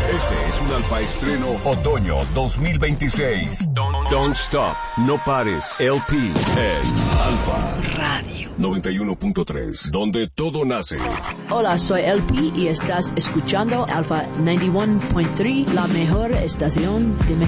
Este es un Alfa Estreno Otoño 2026. Don't Stop, no pares, LP en Alfa Radio 91.3, donde todo nace. Hola, soy LP y estás escuchando Alfa 91.3, la mejor estación de México.